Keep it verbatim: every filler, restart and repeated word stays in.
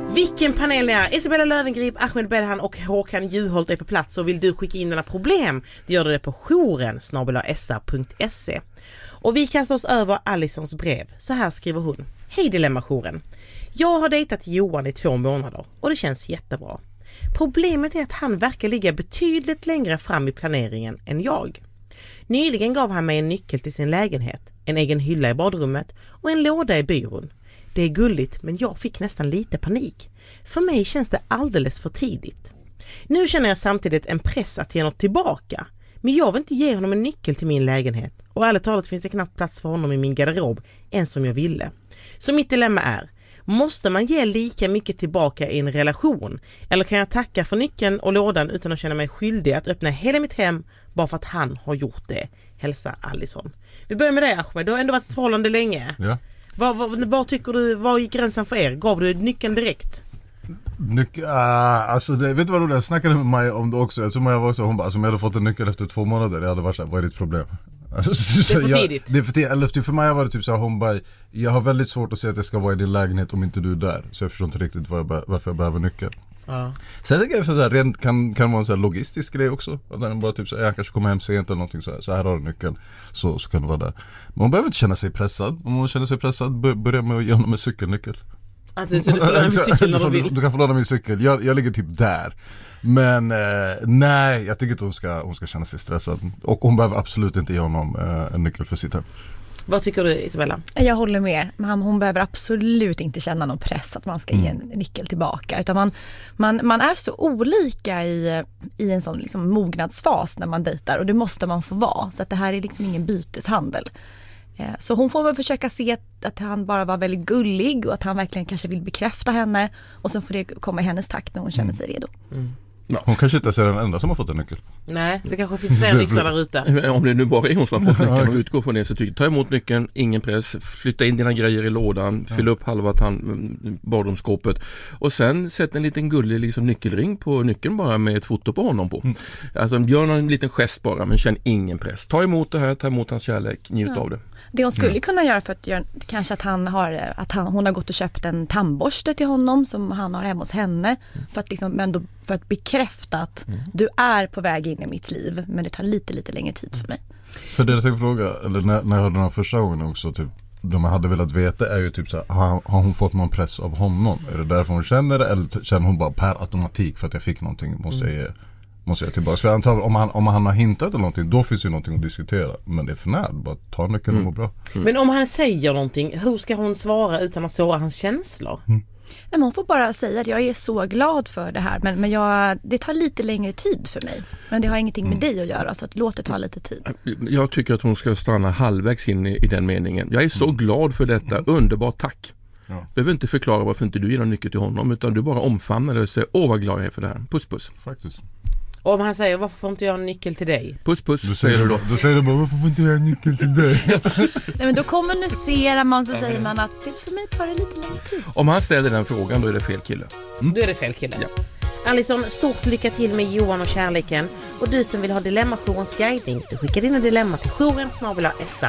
Vilken panel ni är! Isabella Löwengrip, Ahmed Bedahan och Håkan Juholt är på plats, och vill du skicka in dina problem, då gör du det på jouren snabel-a s a punkt se. Och vi kastar oss över Alisons brev. Så här skriver hon. Hej Dilemma-jouren. Jag har dejtat Johan i två månader och det känns jättebra. Problemet är att han verkar ligga betydligt längre fram i planeringen än jag. Nyligen gav han mig en nyckel till sin lägenhet, en egen hylla i badrummet och en låda i byrån. Det är gulligt, men jag fick nästan lite panik. För mig känns det alldeles för tidigt. Nu känner jag samtidigt en press att ge något tillbaka. Men jag vill inte ge honom en nyckel till min lägenhet. Och ärligt talat finns det knappt plats för honom i min garderob än som jag ville. Så mitt dilemma är, måste man ge lika mycket tillbaka i en relation? Eller kan jag tacka för nyckeln och lådan utan att känna mig skyldig att öppna hela mitt hem bara för att han har gjort det? Hälsa Alison. Vi börjar med dig, Ahmed. Du har ändå varit ett förhållande länge. Ja. Vad, vad, vad tycker du, vad gick gränsen för er? Gav du nyckeln direkt? Nyc- uh, alltså det, vet du vad roligt? Jag snackade med mig om det också. Jag tror Maja var så, hon bara, alltså, om jag hade fått en nyckel efter två månader, jag hade varit så här, vad är ditt problem? Alltså, det är för jag, tidigt. Det är för tidigt. Eller för mig var det typ så här, hon bara, jag har väldigt svårt att säga att jag ska vara i din lägenhet om inte du är där. Så jag förstår inte riktigt var jag be- varför jag behöver nyckeln. Ja. Sen tänker jag att det kan, kan vara en så här logistisk grej också. Att den bara typ så här, jag kanske kommer hem sent eller någonting så här, så här har du nyckeln. Så, så kan det vara där. Men hon behöver inte känna sig pressad. Om hon känner sig pressad, börja med att ge honom en cykelnyckel. Att du, du får låna min cykel när du vill. Du kan få låna min cykel. Jag, jag ligger typ där. Men eh, nej, jag tycker inte hon ska, hon ska känna sig stressad. Och hon behöver absolut inte ge honom eh, en nyckel för sitt hem. Vad tycker du, Isabella? Jag håller med. Men hon behöver absolut inte känna någon press att man ska ge en nyckel tillbaka. Utan man, man, man är så olika i, i en sån liksom mognadsfas när man dejtar. Och det måste man få vara. Så att det här är liksom ingen byteshandel. Så hon får väl försöka se att, att han bara var väldigt gullig och att han verkligen kanske vill bekräfta henne. Och sen får det komma i hennes takt när hon känner sig redo. Mm. Ja, hon kanske inte är den enda som har fått en nyckel. Nej, det kanske finns fler nycklar där ute. Om det nu bara är hon som har fått nyckeln och utgår från det, så tycker ta emot nyckeln, ingen press, flytta in dina grejer i lådan, fyll upp halva tan- badrumsskåpet och sen sätt en liten gullig liksom, nyckelring på nyckeln bara med ett foto på honom på. Mm. Alltså gör någon liten gest bara, men känn ingen press. Ta emot det här, ta emot hans kärlek, njut ja. av det. Det hon skulle kunna göra för att göra, kanske att, han har, att han, hon har gått och köpt en tandborste till honom som han har hemma hos henne. Mm. För, att liksom, men då, för att bekräfta att mm. du är på väg in i mitt liv, men det tar lite, lite längre tid för mig. För det jag tänkte fråga, eller när, när jag hörde den här första gången också, typ, de jag hade velat veta är ju typ så här, har, har hon fått någon press av honom? Är det därför hon känner det, eller känner hon bara per automatik för att jag fick någonting, måste mm. jag ge? Måste jag tillbaka. För jag antar, om han, om han har hintat eller någonting, då finns ju någonting att diskutera. Men det är för när, bara ta nyckeln och må bra. Mm. Men om han säger någonting, hur ska hon svara utan att såra hans känslor? Mm. Nej, men hon får bara säga att jag är så glad för det här. Men, men jag, det tar lite längre tid för mig. Men det har ingenting med mm. dig att göra, så att låt det ta lite tid. Jag tycker att hon ska stanna halvvägs in i, i den meningen. Jag är så mm. glad för detta, mm. underbart, tack. Ja. Du behöver inte förklara varför inte du ger någon nyckel till honom, utan du bara omfamnar det och säger, åh vad glad jag är för det här. Puss puss. Faktiskt. Och om han säger, varför får inte jag en nyckel till dig? Puss puss, då säger du då. Då säger du bara, varför får inte jag en nyckel till dig? Nej, men då kommunicerar man, så säger man att för mig tar det lite längre tid. Om han ställer den frågan, då är det fel kille. Mm. Då är det fel kille. Ja. Alison, stort lycka till med Johan och kärleken. Och du som vill ha Dilemma-jourens guidning, du skickar dina dilemma till jouren snabel-a s a